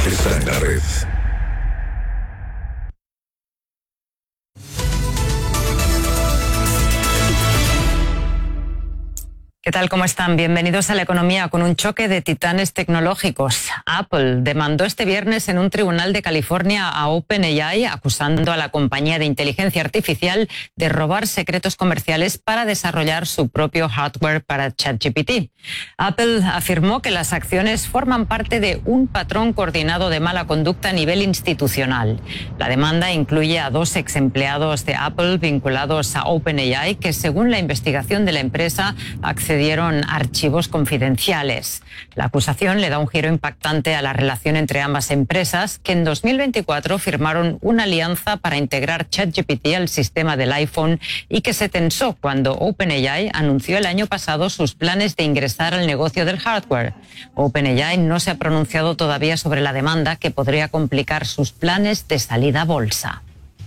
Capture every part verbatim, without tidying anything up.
está en la red. ¿Qué tal? ¿Cómo están? Bienvenidos a La Economía. Con un choque de titanes tecnológicos, Apple demandó este viernes en un tribunal de California a OpenAI, acusando a la compañía de inteligencia artificial de robar secretos comerciales para desarrollar su propio hardware para ChatGPT. Apple afirmó que las acciones forman parte de un patrón coordinado de mala conducta a nivel institucional. La demanda incluye a dos ex empleados de Apple vinculados a OpenAI que, según la investigación de la empresa, accedieron dieron archivos confidenciales. La acusación le da un giro impactante a la relación entre ambas empresas, que en dos mil veinticuatro firmaron una alianza para integrar ChatGPT al sistema del iPhone y que se tensó cuando OpenAI anunció el año pasado sus planes de ingresar al negocio del hardware. OpenAI no se ha pronunciado todavía sobre la demanda, que podría complicar sus planes de salida a bolsa.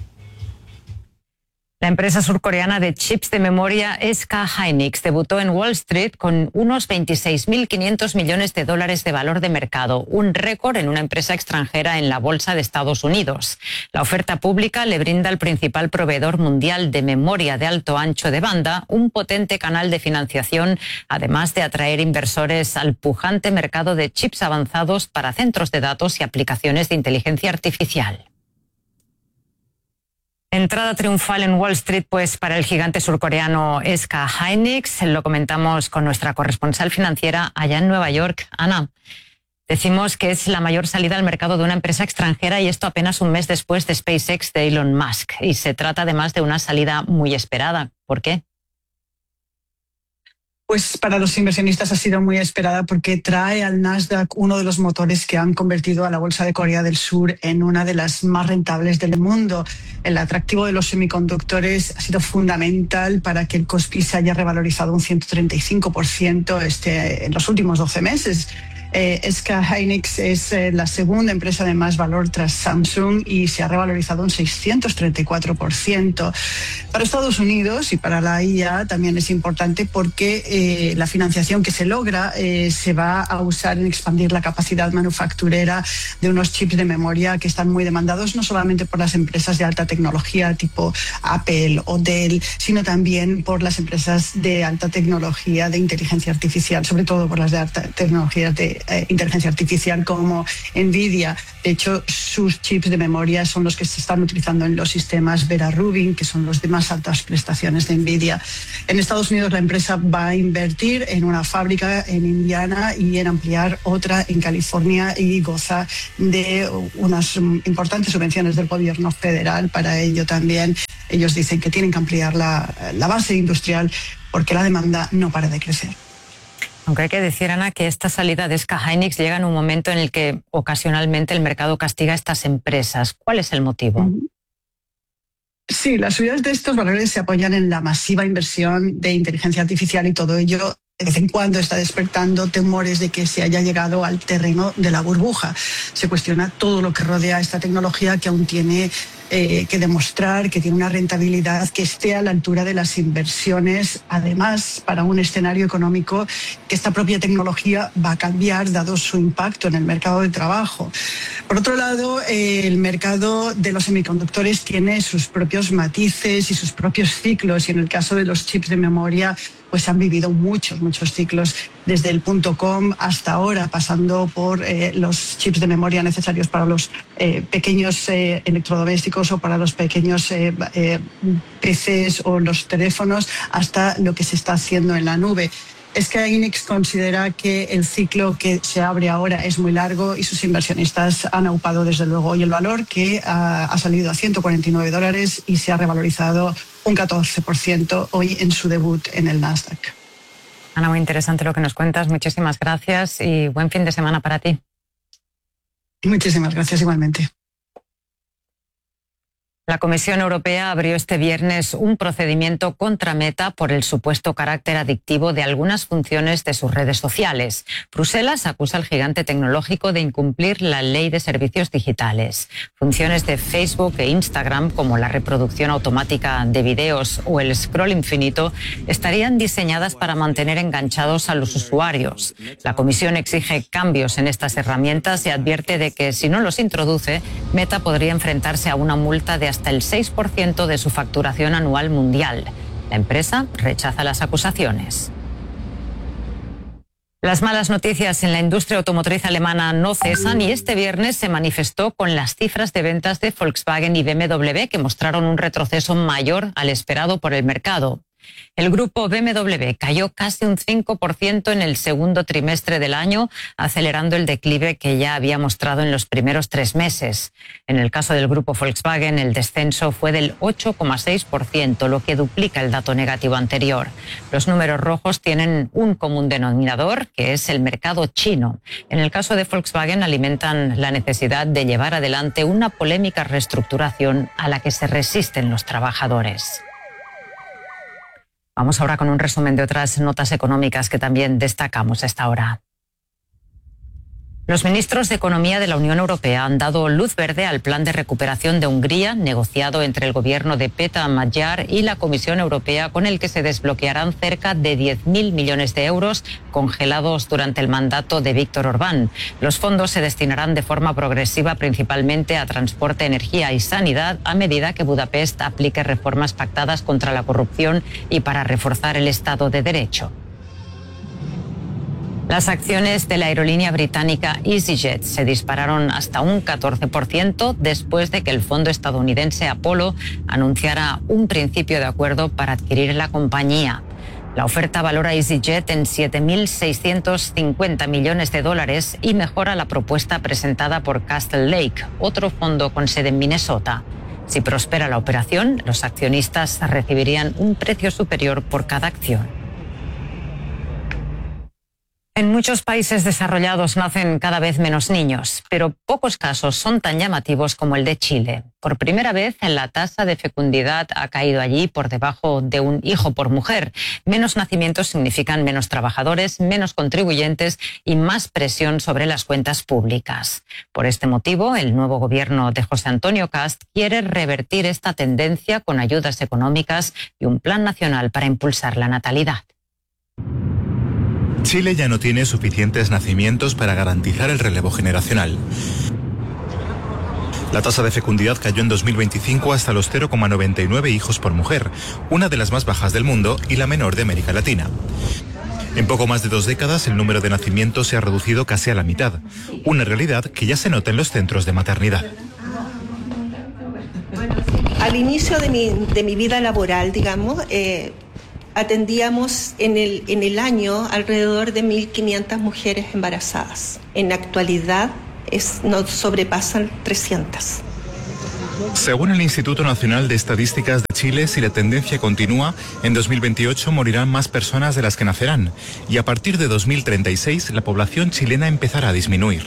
La empresa surcoreana de chips de memoria S K Hynix debutó en Wall Street con unos veintiséis mil quinientos millones de dólares de valor de mercado, un récord en una empresa extranjera en la bolsa de Estados Unidos. La oferta pública le brinda al principal proveedor mundial de memoria de alto ancho de banda un potente canal de financiación, además de atraer inversores al pujante mercado de chips avanzados para centros de datos y aplicaciones de inteligencia artificial. Entrada triunfal en Wall Street, pues, para el gigante surcoreano S K Hynix. Lo comentamos con nuestra corresponsal financiera allá en Nueva York. Ana, decimos que es la mayor salida al mercado de una empresa extranjera, y esto apenas un mes después de SpaceX de Elon Musk. Y se trata además de una salida muy esperada. ¿Por qué? Pues para los inversionistas ha sido muy esperada porque trae al Nasdaq uno de los motores que han convertido a la bolsa de Corea del Sur en una de las más rentables del mundo. El atractivo de los semiconductores ha sido fundamental para que el Kospi se haya revalorizado un ciento treinta y cinco por ciento este, en los últimos doce meses. Eh, S K Hynix es eh, la segunda empresa de más valor tras Samsung y se ha revalorizado un seiscientos treinta y cuatro por ciento. Para Estados Unidos y para la I A también es importante porque eh, la financiación que se logra eh, se va a usar en expandir la capacidad manufacturera de unos chips de memoria que están muy demandados no solamente por las empresas de alta tecnología tipo Apple o Dell, sino también por las empresas de alta tecnología de inteligencia artificial, sobre todo por las de alta tecnología de Eh, inteligencia artificial como Nvidia. De hecho, sus chips de memoria son los que se están utilizando en los sistemas Vera Rubin, que son los de más altas prestaciones de Nvidia. En Estados Unidos la empresa va a invertir en una fábrica en Indiana y en ampliar otra en California, y goza de unas importantes subvenciones del gobierno federal. Para ello también ellos dicen que tienen que ampliar la, la base industrial porque la demanda no para de crecer. Aunque hay que decir, Ana, que esta salida de S K Hynix llega en un momento en el que ocasionalmente el mercado castiga a estas empresas. ¿Cuál es el motivo? Sí, las subidas de estos valores se apoyan en la masiva inversión de inteligencia artificial, y todo ello de vez en cuando está despertando temores de que se haya llegado al terreno de la burbuja. Se cuestiona todo lo que rodea esta tecnología, que aún tiene Eh, que demostrar que tiene una rentabilidad que esté a la altura de las inversiones, además para un escenario económico que esta propia tecnología va a cambiar dado su impacto en el mercado de trabajo. Por otro lado, eh, el mercado de los semiconductores tiene sus propios matices y sus propios ciclos, y en el caso de los chips de memoria pues han vivido muchos, muchos ciclos, desde el punto com hasta ahora, pasando por eh, los chips de memoria necesarios para los eh, pequeños eh, electrodomésticos o para los pequeños eh, eh, P Cs o los teléfonos, hasta lo que se está haciendo en la nube. Es que Hynix considera que el ciclo que se abre ahora es muy largo y sus inversionistas han aupado desde luego hoy el valor, que ha, ha salido a ciento cuarenta y nueve dólares y se ha revalorizado un catorce por ciento hoy en su debut en el Nasdaq. Ana, muy interesante lo que nos cuentas. Muchísimas gracias y buen fin de semana para ti. Muchísimas gracias igualmente. La Comisión Europea abrió este viernes un procedimiento contra Meta por el supuesto carácter adictivo de algunas funciones de sus redes sociales. Bruselas acusa al gigante tecnológico de incumplir la ley de servicios digitales. Funciones de Facebook e Instagram, como la reproducción automática de videos o el scroll infinito, estarían diseñadas para mantener enganchados a los usuarios. La Comisión exige cambios en estas herramientas y advierte de que si no los introduce, Meta podría enfrentarse a una multa de hasta el seis por ciento de su facturación anual mundial. La empresa rechaza las acusaciones. Las malas noticias en la industria automotriz alemana no cesan y este viernes se manifestó con las cifras de ventas de Volkswagen y B M W, que mostraron un retroceso mayor al esperado por el mercado. El grupo B M W cayó casi un cinco por ciento en el segundo trimestre del año, acelerando el declive que ya había mostrado en los primeros tres meses. En el caso del grupo Volkswagen, el descenso fue del ocho coma seis por ciento, lo que duplica el dato negativo anterior. Los números rojos tienen un común denominador, que es el mercado chino. En el caso de Volkswagen, alimentan la necesidad de llevar adelante una polémica reestructuración a la que se resisten los trabajadores. Vamos ahora con un resumen de otras notas económicas que también destacamos a esta hora. Los ministros de Economía de la Unión Europea han dado luz verde al plan de recuperación de Hungría, negociado entre el gobierno de Péter Magyar y la Comisión Europea, con el que se desbloquearán cerca de diez mil millones de euros congelados durante el mandato de Víctor Orbán. Los fondos se destinarán de forma progresiva principalmente a transporte, energía y sanidad, a medida que Budapest aplique reformas pactadas contra la corrupción y para reforzar el Estado de Derecho. Las acciones de la aerolínea británica EasyJet se dispararon hasta un catorce por ciento después de que el fondo estadounidense Apollo anunciara un principio de acuerdo para adquirir la compañía. La oferta valora a EasyJet en siete mil seiscientos cincuenta millones de dólares y mejora la propuesta presentada por Castle Lake, otro fondo con sede en Minnesota. Si prospera la operación, los accionistas recibirían un precio superior por cada acción. En muchos países desarrollados nacen cada vez menos niños, pero pocos casos son tan llamativos como el de Chile. Por primera vez, la tasa de fecundidad ha caído allí por debajo de un hijo por mujer. Menos nacimientos significan menos trabajadores, menos contribuyentes y más presión sobre las cuentas públicas. Por este motivo, el nuevo gobierno de José Antonio Kast quiere revertir esta tendencia con ayudas económicas y un plan nacional para impulsar la natalidad. Chile ya no tiene suficientes nacimientos para garantizar el relevo generacional. La tasa de fecundidad cayó en dos mil veinticinco hasta los cero coma noventa y nueve hijos por mujer, una de las más bajas del mundo y la menor de América Latina. En poco más de dos décadas, el número de nacimientos se ha reducido casi a la mitad, una realidad que ya se nota en los centros de maternidad. Al inicio de mi, de mi vida laboral, digamos, eh, atendíamos en el, en el año alrededor de mil quinientas mujeres embarazadas. En la actualidad es, nos sobrepasan trescientas. Según el Instituto Nacional de Estadísticas de Chile, si la tendencia continúa, en dos mil veintiocho morirán más personas de las que nacerán y a partir de dos mil treinta y seis la población chilena empezará a disminuir.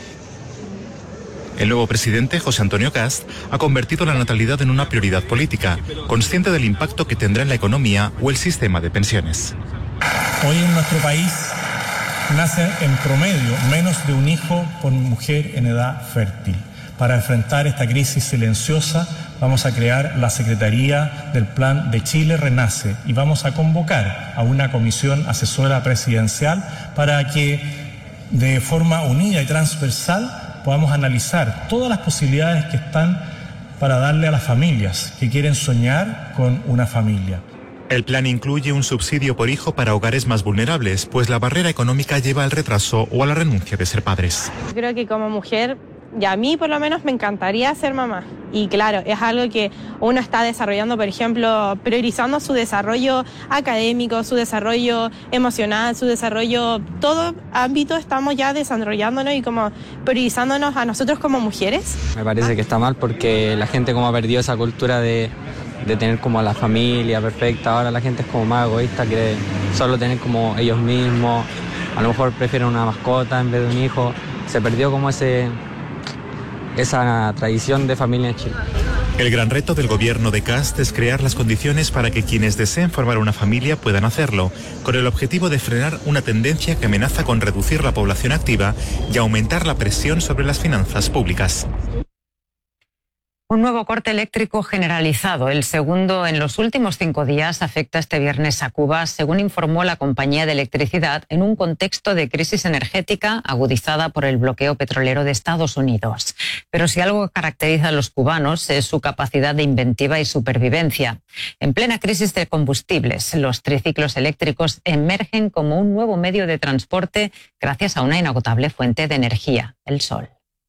El nuevo presidente, José Antonio Kast, ha convertido la natalidad en una prioridad política, consciente del impacto que tendrá en la economía o el sistema de pensiones. Hoy en nuestro país nace en promedio menos de un hijo por mujer en edad fértil. Para enfrentar esta crisis silenciosa, vamos a crear la Secretaría del Plan de Chile Renace y vamos a convocar a una comisión asesora presidencial para que de forma unida y transversal podamos analizar todas las posibilidades que están para darle a las familias que quieren soñar con una familia. El plan incluye un subsidio por hijo para hogares más vulnerables, pues la barrera económica lleva al retraso o a la renuncia de ser padres. Creo que como mujer, y a mí por lo menos me encantaría ser mamá. Y claro, es algo que uno está desarrollando, por ejemplo, priorizando su desarrollo académico, su desarrollo emocional, su desarrollo, todo ámbito estamos ya desarrollándonos y como priorizándonos a nosotros como mujeres. Me parece que está mal porque la gente como ha perdido esa cultura de, de tener como a la familia perfecta. Ahora la gente es como más egoísta, quiere solo tener como ellos mismos. A lo mejor prefieren una mascota en vez de un hijo. Se perdió como ese... esa tradición de familia en Chile. El gran reto del gobierno de Kast es crear las condiciones para que quienes deseen formar una familia puedan hacerlo, con el objetivo de frenar una tendencia que amenaza con reducir la población activa y aumentar la presión sobre las finanzas públicas. Un nuevo corte eléctrico generalizado, el segundo en los últimos cinco días, afecta este viernes a Cuba, según informó la compañía de electricidad, en un contexto de crisis energética agudizada por el bloqueo petrolero de Estados Unidos. Pero si algo caracteriza a los cubanos es su capacidad de inventiva y supervivencia. En plena crisis de combustibles, los triciclos eléctricos emergen como un nuevo medio de transporte gracias a una inagotable fuente de energía, el sol.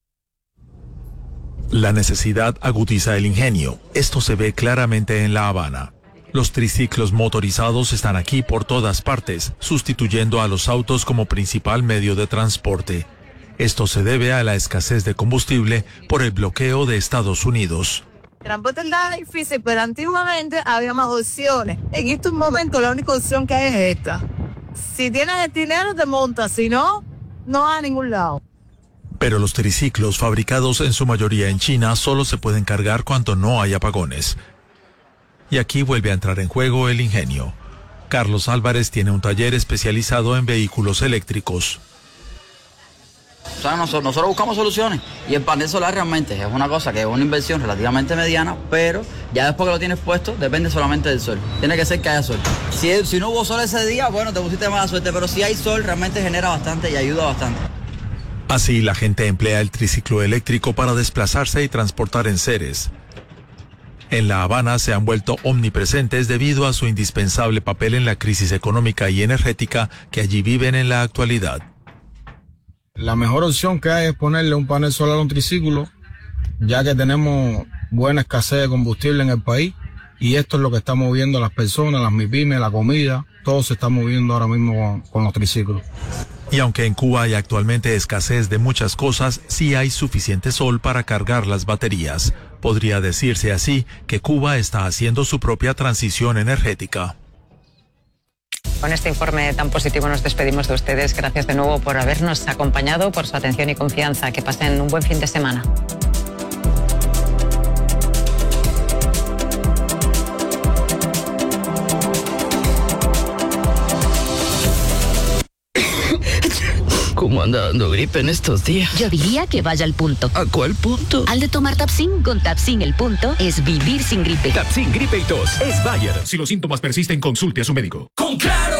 La necesidad agudiza el ingenio. Esto se ve claramente en La Habana. Los triciclos motorizados están aquí por todas partes, sustituyendo a los autos como principal medio de transporte. Esto se debe a la escasez de combustible por el bloqueo de Estados Unidos. El transporte era difícil, pero antiguamente había más opciones. En estos momentos la única opción que hay es esta. Si tienes el dinero te montas, si no, no vas a ningún lado. Pero los triciclos, fabricados en su mayoría en China, solo se pueden cargar cuando no hay apagones. Y aquí vuelve a entrar en juego el ingenio. Carlos Álvarez tiene un taller especializado en vehículos eléctricos. O sea, nosotros, nosotros buscamos soluciones y el panel solar realmente es una cosa que es una inversión relativamente mediana, pero ya después que lo tienes puesto depende solamente del sol. Tiene que ser que haya sol. Si, si no hubo sol ese día, bueno, te pusiste mala suerte, pero si hay sol realmente genera bastante y ayuda bastante. Así, la gente emplea el triciclo eléctrico para desplazarse y transportar enseres. En La Habana se han vuelto omnipresentes debido a su indispensable papel en la crisis económica y energética que allí viven en la actualidad. La mejor opción que hay es ponerle un panel solar a un triciclo, ya que tenemos buena escasez de combustible en el país, y esto es lo que está moviendo a las personas, las MIPYMES, la comida, todo se está moviendo ahora mismo con, con los triciclos. Y aunque en Cuba hay actualmente escasez de muchas cosas, sí hay suficiente sol para cargar las baterías. Podría decirse así que Cuba está haciendo su propia transición energética. Con este informe tan positivo nos despedimos de ustedes. Gracias de nuevo por habernos acompañado, por su atención y confianza. Que pasen un buen fin de semana. ¿Cómo anda dando gripe en estos días? Yo diría que vaya al punto. ¿A cuál punto? Al de tomar Tapsin. Con Tapsin el punto es vivir sin gripe. Tapsin Gripe y Tos es Bayer. Si los síntomas persisten, consulte a su médico. ¡Con Claro!